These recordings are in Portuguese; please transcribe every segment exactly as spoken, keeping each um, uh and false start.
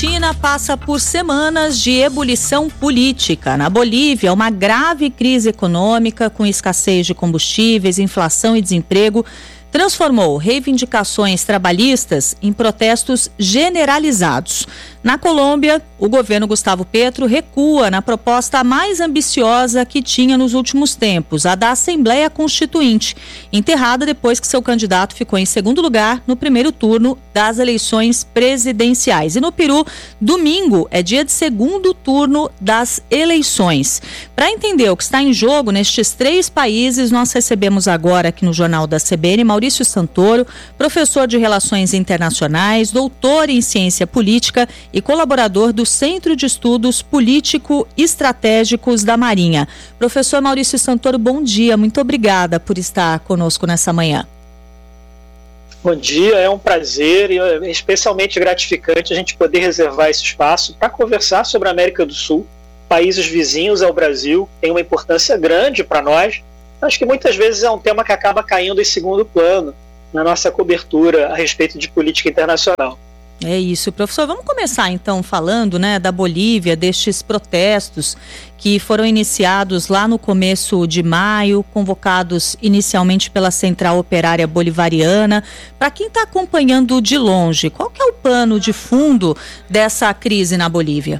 China passa por semanas de ebulição política. Na Bolívia, uma grave crise econômica com escassez de combustíveis, inflação e desemprego transformou reivindicações trabalhistas em protestos generalizados. Na Colômbia, o governo Gustavo Petro recua na proposta mais ambiciosa que tinha nos últimos tempos, a da Assembleia Constituinte, enterrada depois que seu candidato ficou em segundo lugar no primeiro turno das eleições presidenciais. E no Peru, domingo é dia de segundo turno das eleições. Para entender o que está em jogo nestes três países, nós recebemos agora aqui no Jornal da C B N Maurício Santoro, professor de Relações Internacionais, doutor em Ciência Política e colaborador do Centro de Estudos Político-Estratégicos da Marinha. Professor Maurício Santoro, bom dia. Muito obrigada por estar conosco nessa manhã. Bom dia, é um prazer e é especialmente gratificante a gente poder reservar esse espaço para conversar sobre a América do Sul, países vizinhos ao Brasil, tem uma importância grande para nós. Acho que muitas vezes é um tema que acaba caindo em segundo plano na nossa cobertura a respeito de política internacional. É isso, professor. Vamos começar então falando, né, da Bolívia, destes protestos que foram iniciados lá no começo de maio, convocados inicialmente pela Central Operária Bolivariana. Para quem está acompanhando de longe, qual que é o pano de fundo dessa crise na Bolívia?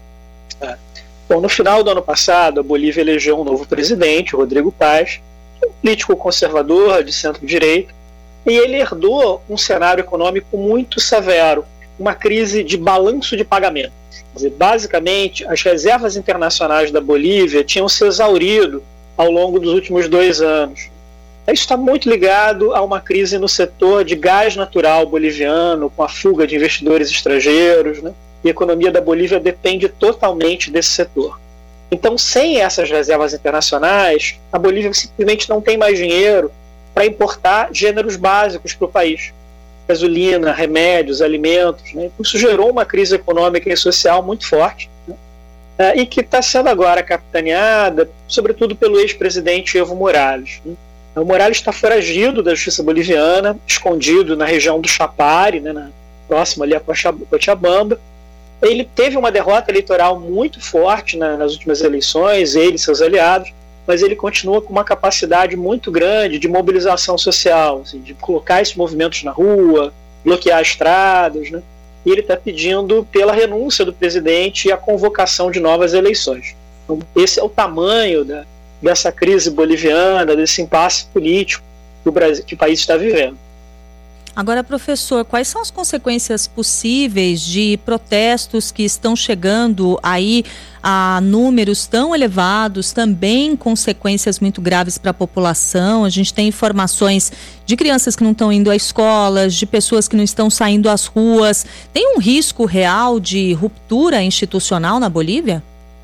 É. Bom, no final do ano passado, a Bolívia elegeu um novo presidente, Rodrigo Paz, um político conservador de centro-direita, e ele herdou um cenário econômico muito severo, uma crise de balanço de pagamento. Quer dizer, basicamente, as reservas internacionais da Bolívia tinham se exaurido ao longo dos últimos dois anos. Isso está muito ligado a uma crise no setor de gás natural boliviano, com a fuga de investidores estrangeiros, né? E a economia da Bolívia depende totalmente desse setor. Então, sem essas reservas internacionais, a Bolívia simplesmente não tem mais dinheiro para importar gêneros básicos para o país. Gasolina, remédios, alimentos, né? Isso gerou uma crise econômica e social muito forte, né? é, e que está sendo agora capitaneada, sobretudo pelo ex-presidente Evo Morales, né? O Morales está foragido da justiça boliviana, escondido na região do Chapare, né, na, próximo ali a Cochabamba. Ele teve uma derrota eleitoral muito forte na, nas últimas eleições, ele e seus aliados, mas ele continua com uma capacidade muito grande de mobilização social, assim, de colocar esses movimentos na rua, bloquear estradas, né? E ele está pedindo pela renúncia do presidente e a convocação de novas eleições. Então, esse é o tamanho da, dessa crise boliviana, desse impasse político que o, Brasil, que o país está vivendo. Agora, professor, quais são as consequências possíveis de protestos que estão chegando aí a números tão elevados, também consequências muito graves para a população? A gente tem informações de crianças que não estão indo à escola, de pessoas que não estão saindo às ruas. Tem um risco real de ruptura institucional na Bolívia?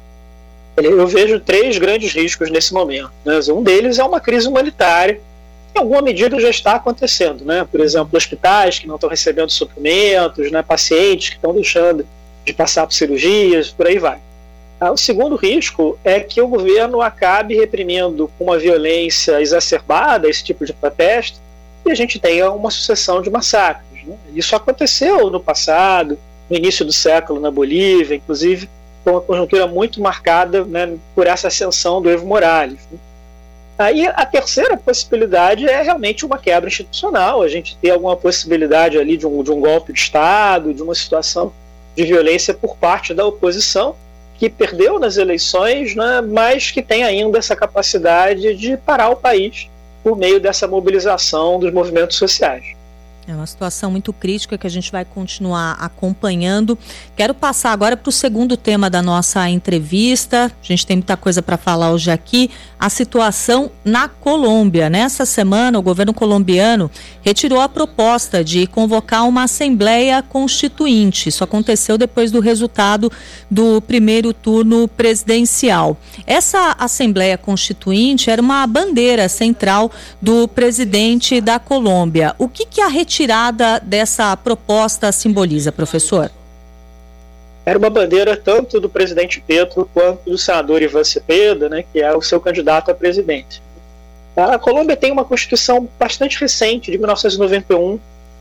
Eu vejo três grandes riscos nesse momento, né? Um deles é uma crise humanitária, em alguma medida já está acontecendo, né? Por exemplo, hospitais que não estão recebendo suprimentos, né? Pacientes que estão deixando de passar por cirurgias, por aí vai. Ah, o segundo risco é que o governo acabe reprimindo com uma violência exacerbada esse tipo de protesto e a gente tenha uma sucessão de massacres, né? Isso aconteceu no passado, no início do século na Bolívia, inclusive com uma conjuntura muito marcada, né, por essa ascensão do Evo Morales, né? Aí a terceira possibilidade é realmente uma quebra institucional, a gente ter alguma possibilidade ali de um, de um golpe de Estado, de uma situação de violência por parte da oposição, que perdeu nas eleições, né, mas que tem ainda essa capacidade de parar o país por meio dessa mobilização dos movimentos sociais. É uma situação muito crítica que a gente vai continuar acompanhando. Quero passar agora para o segundo tema da nossa entrevista. A gente tem muita coisa para falar hoje aqui. A situação na Colômbia. Nessa semana, o governo colombiano retirou a proposta de convocar uma Assembleia Constituinte. Isso aconteceu depois do resultado do primeiro turno presidencial. Essa Assembleia Constituinte era uma bandeira central do presidente da Colômbia. O que, que a retirada dessa proposta simboliza, professor? Era uma bandeira tanto do presidente Petro quanto do senador Ivan Cepeda, né, que era o seu candidato a presidente. A Colômbia tem uma constituição bastante recente, de mil novecentos e noventa e um,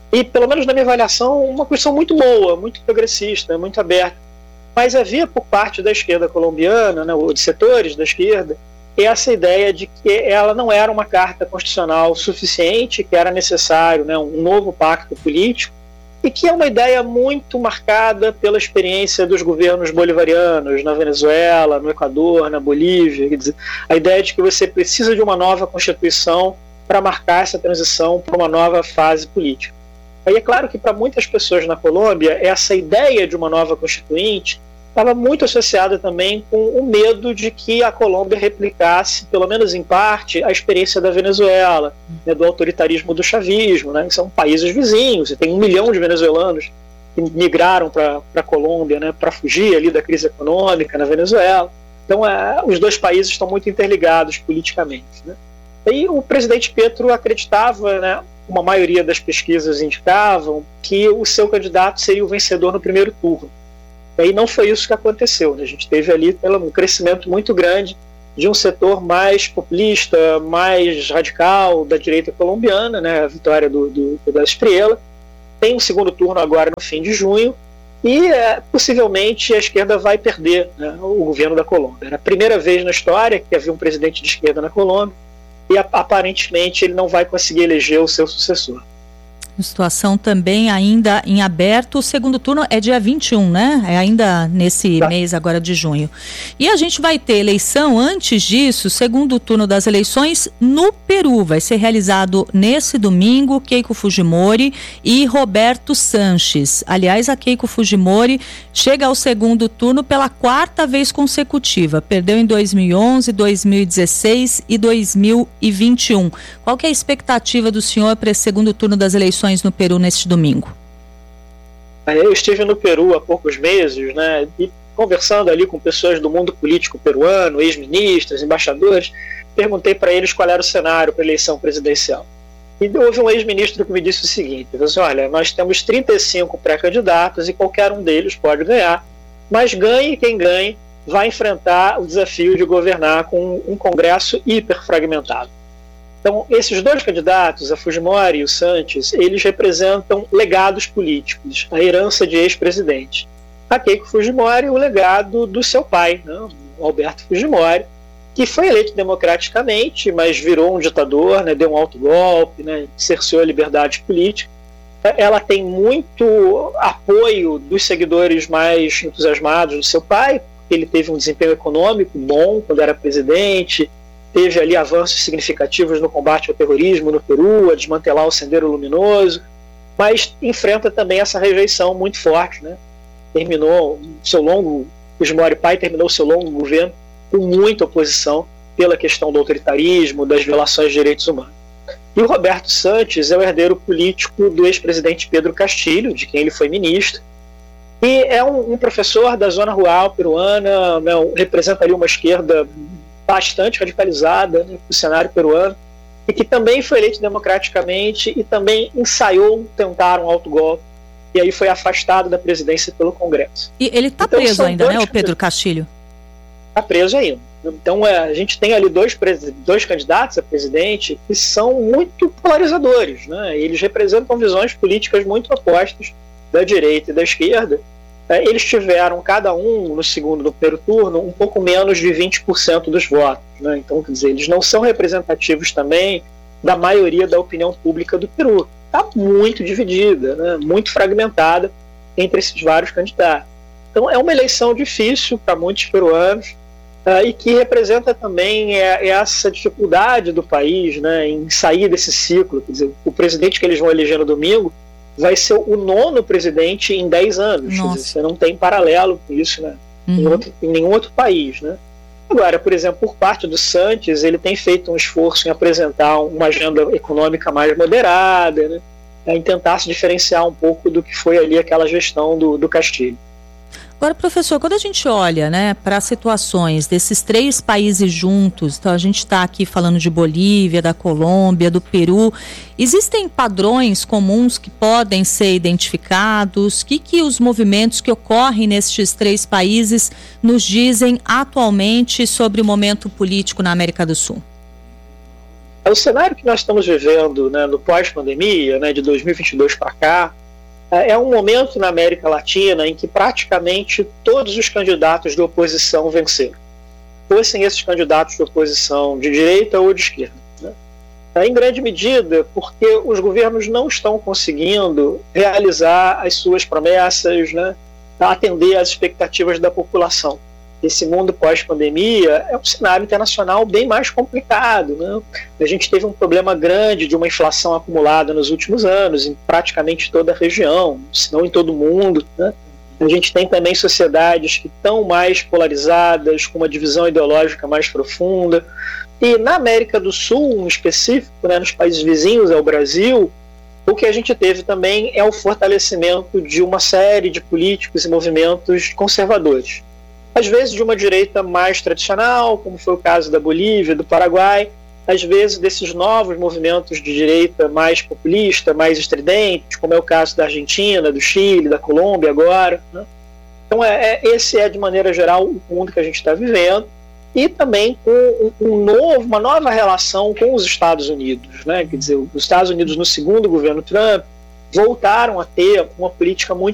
e, pelo menos na minha avaliação, uma Constituição muito boa, muito progressista, muito aberta. Mas havia por parte da esquerda colombiana, né, ou de setores da esquerda, essa ideia de que ela não era uma carta constitucional suficiente, que era necessário, né, um novo pacto político, e que é uma ideia muito marcada pela experiência dos governos bolivarianos na Venezuela, no Equador, na Bolívia. Quer dizer, a ideia de que você precisa de uma nova Constituição para marcar essa transição para uma nova fase política. Aí é claro que para muitas pessoas na Colômbia, essa ideia de uma nova Constituinte estava muito associada também com o medo de que a Colômbia replicasse, pelo menos em parte, a experiência da Venezuela, né, do autoritarismo do chavismo, né, que são países vizinhos, e tem um milhão de venezuelanos que migraram para a Colômbia, né, para fugir ali da crise econômica na Venezuela. Então, é, os dois países estão muito interligados politicamente, né. E o presidente Petro acreditava, né, uma maioria das pesquisas indicavam, que o seu candidato seria o vencedor no primeiro turno. E não foi isso que aconteceu, né? A gente teve ali um crescimento muito grande de um setor mais populista, mais radical da direita colombiana, né? A vitória do, do, do da Espriella. Tem um segundo turno agora no fim de junho e é, possivelmente a esquerda vai perder, né, o governo da Colômbia. Era a primeira vez na história que havia um presidente de esquerda na Colômbia e aparentemente ele não vai conseguir eleger o seu sucessor. Situação também ainda em aberto. O segundo turno é dia vinte e um, né? É ainda nesse tá. mês agora de junho. E a gente vai ter eleição antes disso, segundo turno das eleições no Peru. Vai ser realizado nesse domingo, Keiko Fujimori e Roberto Sanches. Aliás, a Keiko Fujimori chega ao segundo turno pela quarta vez consecutiva. Perdeu em dois mil e onze, dois mil e dezesseis e dois mil e vinte e um. Qual que é a expectativa do senhor para esse segundo turno das eleições no Peru neste domingo? Eu estive no Peru há poucos meses, né, e conversando ali com pessoas do mundo político peruano, ex-ministros, embaixadores, perguntei para eles qual era o cenário para a eleição presidencial. E houve um ex-ministro que me disse o seguinte: disse, olha, nós temos trinta e cinco pré-candidatos e qualquer um deles pode ganhar, mas ganhe quem ganhe vai enfrentar o desafio de governar com um Congresso hiperfragmentado. Então, esses dois candidatos, a Fujimori e o Sanches, eles representam legados políticos, a herança de ex-presidente. A Keiko Fujimori, o legado do seu pai, né, o Alberto Fujimori, que foi eleito democraticamente, mas virou um ditador, né, deu um autogolpe, né, cerceou a liberdade política. Ela tem muito apoio dos seguidores mais entusiasmados do seu pai, porque ele teve um desempenho econômico bom quando era presidente, teve ali avanços significativos no combate ao terrorismo no Peru, a desmantelar o Sendero Luminoso, mas enfrenta também essa rejeição muito forte, né? Terminou seu longo, Fujimori pai terminou seu longo governo com muita oposição pela questão do autoritarismo, das violações de direitos humanos. E o Roberto Sanches é o herdeiro político do ex-presidente Pedro Castilho, de quem ele foi ministro, e é um, um professor da zona rural peruana, né, representa ali uma esquerda bastante radicalizada, né, no cenário peruano, e que também foi eleito democraticamente e também ensaiou tentar um autogolpe, e aí foi afastado da presidência pelo Congresso. E ele está então, preso ainda, né, o Pedro Castilho? Está preso ainda. Então é, a gente tem ali dois, dois candidatos a presidente que são muito polarizadores, né? Eles representam visões políticas muito opostas da direita e da esquerda. Eles tiveram, cada um, no segundo, no primeiro turno, um pouco menos de vinte por cento dos votos, né? Então, quer dizer, eles não são representativos também da maioria da opinião pública do Peru. Está muito dividida, né? Muito fragmentada entre esses vários candidatos. Então, é uma eleição difícil para muitos peruanos uh, e que representa também é, essa dificuldade do país, né, em sair desse ciclo. Quer dizer, o presidente que eles vão eleger no domingo vai ser o nono presidente em dez anos. Quer dizer, você não tem paralelo com isso, né, uhum. em, outro, em nenhum outro país, né? Agora, por exemplo, por parte do Sanches, ele tem feito um esforço em apresentar uma agenda econômica mais moderada, né, em tentar se diferenciar um pouco do que foi ali aquela gestão do, do Castilho. Agora, professor, quando a gente olha, né, para situações desses três países juntos, então a gente está aqui falando de Bolívia, da Colômbia, do Peru, existem padrões comuns que podem ser identificados? O que, que os movimentos que ocorrem nestes três países nos dizem atualmente sobre o momento político na América do Sul? O cenário que nós estamos vivendo, né, no pós-pandemia, né, de dois mil e vinte e dois para cá, é um momento na América Latina em que praticamente todos os candidatos de oposição venceram. Fossem esses candidatos de oposição de direita ou de esquerda. Né? Em grande medida porque os governos não estão conseguindo realizar as suas promessas, né, atender às expectativas da população. Esse mundo pós-pandemia é um cenário internacional bem mais complicado. Né? A gente teve um problema grande de uma inflação acumulada nos últimos anos, em praticamente toda a região, se não em todo o mundo. Né? A gente tem também sociedades que estão mais polarizadas, com uma divisão ideológica mais profunda. E na América do Sul, em específico, né, nos países vizinhos ao Brasil, o que a gente teve também é o fortalecimento de uma série de políticos e movimentos conservadores. Às vezes de uma direita mais tradicional, como foi o caso da Bolívia, do Paraguai, às vezes desses novos movimentos de direita mais populista, mais estridentes, como é o caso da Argentina, do Chile, da Colômbia agora. Né? Então é, é, esse é, de maneira geral, o mundo que a gente está vivendo, e também com um, um novo, uma nova relação com os Estados Unidos. Né? Quer dizer, os Estados Unidos, no segundo governo Trump, voltaram a ter uma política muito